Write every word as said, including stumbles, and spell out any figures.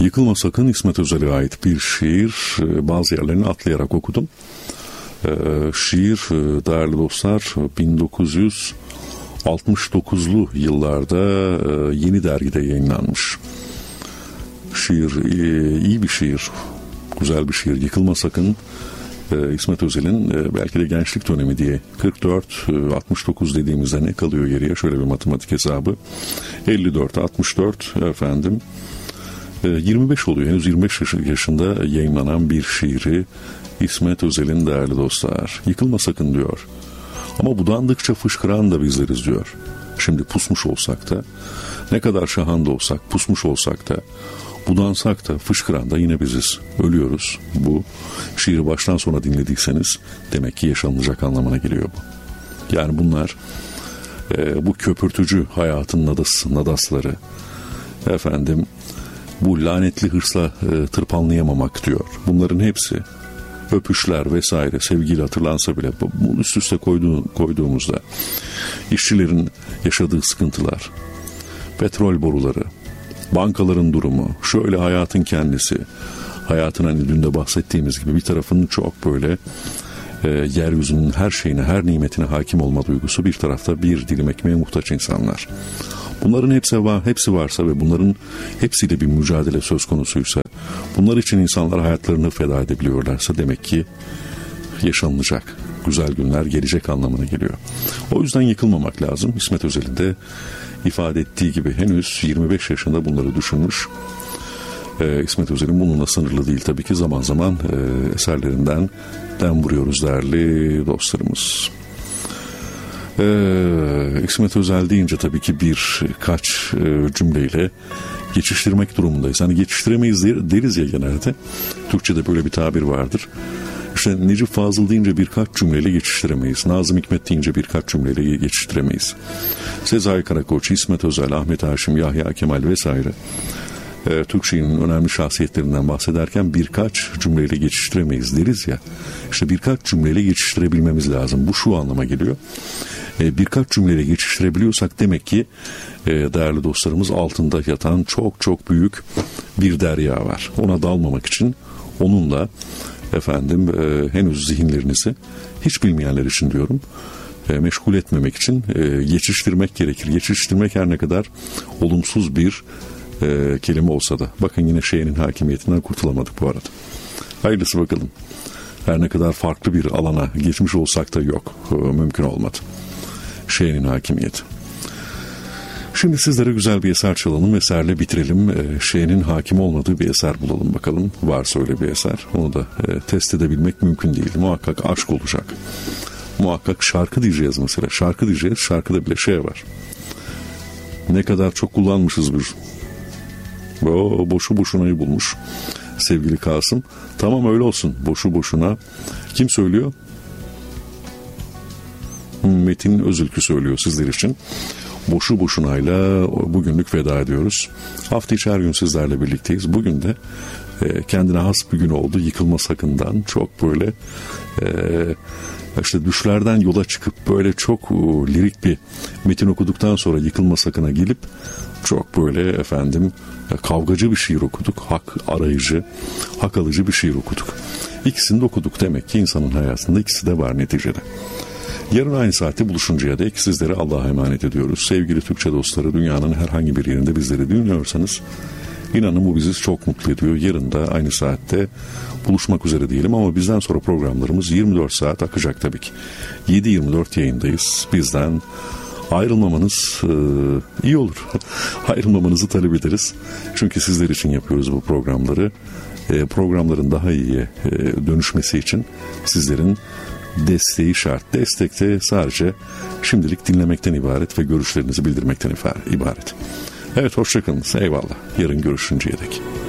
Yıkılma Sakın İsmet Özel'e ait bir şiir. Bazı yerlerini atlayarak okudum. Şiir değerli dostlar bin dokuz yüz altmış dokuzlu yıllarda Yeni Dergi'de yayınlanmış. Şiir iyi bir şiir. Güzel bir şiir. Yıkılma Sakın İsmet Özel'in belki de gençlik dönemi diye kırk dört altmış dokuz dediğimizde ne kalıyor geriye? Şöyle bir matematik hesabı. elli dört altmış dört efendim yirmi beş oluyor. Henüz yirmi beş yaşında yayınlanan bir şiiri İsmet Özel'in değerli dostlar. Yıkılma sakın diyor. Ama budandıkça fışkıran da bizleriz diyor. Şimdi pusmuş olsak da, ne kadar şahan da olsak, pusmuş olsak da, budansak da, fışkıran da yine biziz. Ölüyoruz. Bu şiiri baştan sona dinlediyseniz demek ki yaşanılacak anlamına geliyor bu. Yani bunlar e, bu köpürtücü hayatın nadas, nadasları, efendim bu lanetli hırsla e, tırpanlayamamak diyor. Bunların hepsi öpüşler vesaire sevgiyle hatırlansa bile bunu üst üste koyduğu, koyduğumuzda işçilerin yaşadığı sıkıntılar, petrol boruları, bankaların durumu, şöyle hayatın kendisi, hayatın hani dün de bahsettiğimiz gibi bir tarafın çok böyle e, yeryüzünün her şeyine, her nimetine hakim olma duygusu, bir tarafta bir dilim ekmeğe muhtaç insanlar. Bunların hepsi var, hepsi varsa ve bunların hepsiyle bir mücadele söz konusuysa, bunlar için insanlar hayatlarını feda edebiliyorlarsa demek ki yaşanılacak güzel günler gelecek anlamına geliyor. O yüzden yıkılmamak lazım. İsmet Özel'in de ifade ettiği gibi henüz yirmi beş yaşında bunları düşünmüş. Ee, İsmet Özel'in bununla sınırlı değil tabii ki, zaman zaman e, eserlerinden dem vuruyoruz değerli dostlarımız. Ee, İsmet Özel deyince tabii ki birkaç e, cümleyle geçiştirmek durumundayız. Hani geçiştiremeyiz deriz ya genelde. Türkçe'de böyle bir tabir vardır. İşte Necip Fazıl deyince birkaç cümleyle geçiştiremeyiz. Nazım Hikmet deyince birkaç cümleyle geçiştiremeyiz. Sezai Karakoç, İsmet Özel, Ahmet Haşim, Yahya Kemal vesaire e, Türk şiirinin önemli şahsiyetlerinden bahsederken birkaç cümleyle geçiştiremeyiz deriz ya. İşte birkaç cümleyle geçiştirebilmemiz lazım. Bu şu anlama geliyor. E, birkaç cümleyle geçiştirebiliyorsak demek ki e, değerli dostlarımız altında yatan çok çok büyük bir derya var. Ona dalmamak için onunla efendim e, henüz zihinlerinizi, hiç bilmeyenler için diyorum, e, meşgul etmemek için e, geçiştirmek gerekir. Geçiştirmek her ne kadar olumsuz bir e, kelime olsa da. Bakın yine şeyinin hakimiyetinden kurtulamadık bu arada. Hayırlısı bakalım. Her ne kadar farklı bir alana geçmiş olsak da yok. E, mümkün olmadı. Şeyinin hakimiyeti. Şimdi sizlere güzel bir eser çalalım, eserle bitirelim. E, şeyinin hakim olmadığı bir eser bulalım bakalım. Varsa öyle bir eser. Onu da e, test edebilmek mümkün değil. Muhakkak aşk olacak. Muhakkak şarkı diyeceğiz mesela. Şarkı diyeceğiz. Şarkıda bile şey var. Ne kadar çok kullanmışız bir. O boşu boşunayı bulmuş sevgili Kasım. Tamam öyle olsun. Boşu boşuna. Kim söylüyor? Metin Özülkü söylüyor sizler için. Boşu boşunayla bugünlük veda ediyoruz. Hafta içi her gün sizlerle birlikteyiz. Bugün de e, kendine has bir gün oldu. Yıkılma sakından çok böyle e, işte düşlerden yola çıkıp böyle çok e, lirik bir metin okuduktan sonra yıkılma sakına gelip çok böyle efendim kavgacı bir şiir okuduk. Hak arayıcı, hak alıcı bir şiir okuduk. İkisini de okuduk. Demek ki insanın hayatında ikisi de var neticede. Yarın aynı saatte buluşuncaya dek sizleri Allah'a emanet ediyoruz. Sevgili Türkçe dostları, dünyanın herhangi bir yerinde bizleri dinliyorsanız inanın bu bizi çok mutlu ediyor. Yarın da aynı saatte buluşmak üzere diyelim ama bizden sonra programlarımız yirmi dört saat akacak tabii ki. yedi yirmi dört yayındayız. Bizden ayrılmamanız e, iyi olur. Ayrılmamanızı talep ederiz. Çünkü sizler için yapıyoruz bu programları. E, programların daha iyiye e, dönüşmesi için sizlerin desteği şart. Destek de sadece şimdilik dinlemekten ibaret ve görüşlerinizi bildirmekten ibaret. Evet, hoşçakalın. Eyvallah. Yarın görüşünceye dek.